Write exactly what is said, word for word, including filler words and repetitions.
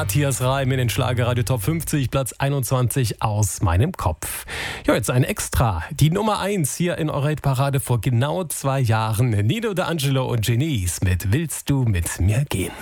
Matthias Reim in den Schlagerradio Top fünfzig, Platz einundzwanzig aus meinem Kopf. Ja, jetzt ein Extra. Die Nummer eins hier in eurer Hitparade vor genau zwei Jahren. Nido D'Angelo und Genies mit Willst du mit mir gehen?